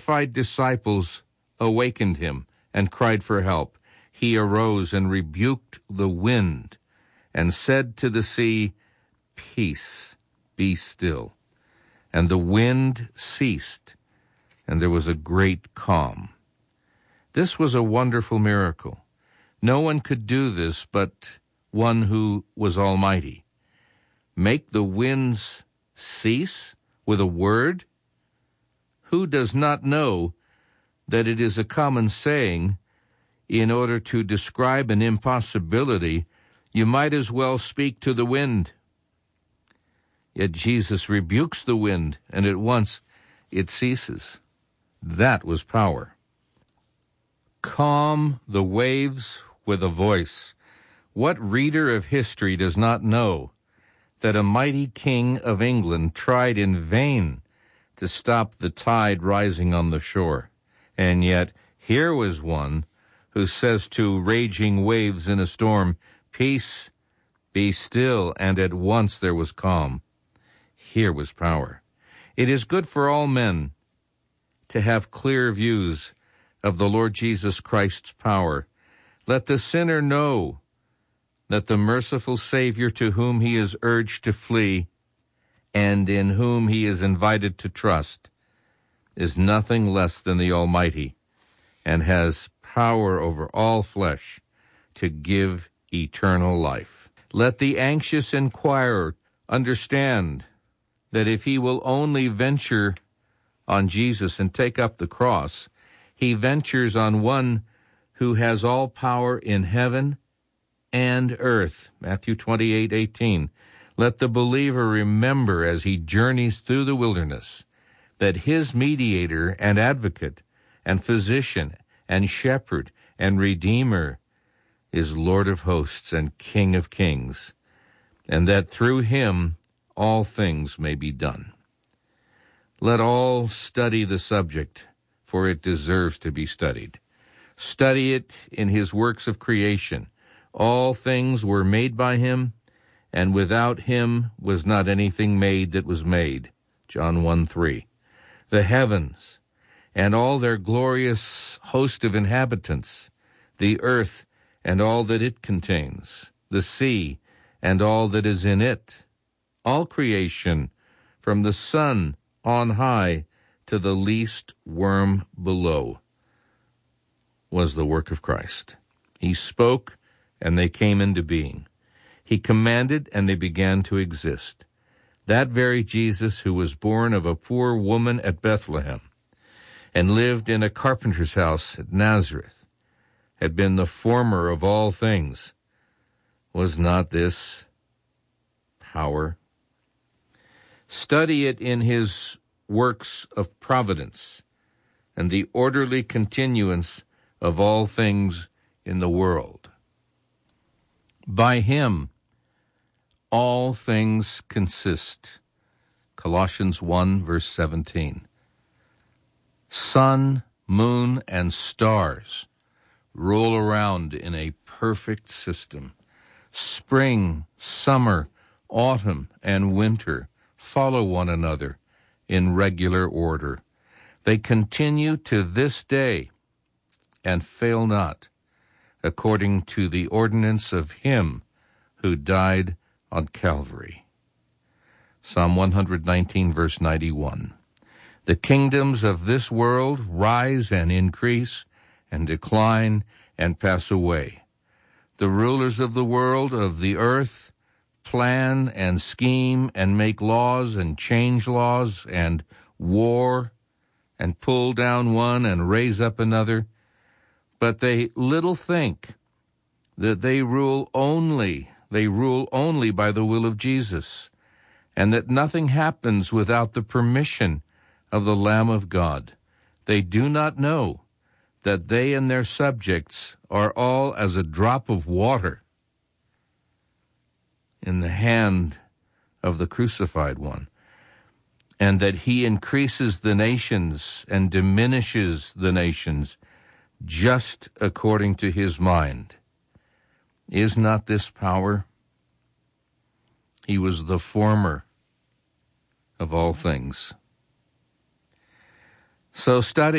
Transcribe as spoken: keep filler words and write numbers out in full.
terrified disciples awakened him and cried for help. He arose and rebuked the wind and said to the sea, "Peace, be still." And the wind ceased, and there was a great calm. This was a wonderful miracle. No one could do this but one who was almighty. Make the winds cease with a word? Who does not know that it is a common saying, in order to describe an impossibility, you might as well speak to the wind? Yet Jesus rebukes the wind, and at once it ceases. That was power. Calm the waves with a voice. What reader of history does not know that a mighty king of England tried in vain to stop the tide rising on the shore? And yet here was one who says to raging waves in a storm, "Peace, be still," and at once there was calm. Here was power. It is good for all men to have clear views of the Lord Jesus Christ's power. Let the sinner know that the merciful Savior to whom he is urged to flee and in whom he is invited to trust is nothing less than the Almighty and has power over all flesh to give eternal life. Let the anxious inquirer understand that if he will only venture on Jesus and take up the cross, he ventures on one who has all power in heaven and earth. Matthew twenty-eight eighteen. Let the believer remember as he journeys through the wilderness that his mediator and advocate and physician and shepherd and redeemer is Lord of hosts and King of kings, and that through him all things may be done. Let all study the subject, for it deserves to be studied. Study it in his works of creation. All things were made by him, and without him was not anything made that was made. John one three. The heavens and all their glorious host of inhabitants, the earth and all that it contains, the sea and all that is in it, all creation, from the sun on high to the least worm below, was the work of Christ. He spoke, and they came into being. He commanded, and they began to exist. That very Jesus who was born of a poor woman at Bethlehem and lived in a carpenter's house at Nazareth had been the former of all things. Was not this power? Study it in his works of providence and the orderly continuance of all things in the world. By him all things consist. Colossians one, verse seventeen. Sun, moon, and stars roll around in a perfect system. Spring, summer, autumn, and winter follow one another in regular order. They continue to this day and fail not, according to the ordinance of him who died on Calvary. Psalm one nineteen, verse ninety-one. The kingdoms of this world rise and increase and decline and pass away. The rulers of the world, of the earth, plan and scheme and make laws and change laws and war and pull down one and raise up another, but they little think that they rule only, they rule only by the will of Jesus, and that nothing happens without the permission of the Lamb of God. They do not know that they and their subjects are all as a drop of water in the hand of the crucified one, and that he increases the nations and diminishes the nations just according to his mind. Is not this power? He was the former of all things. So study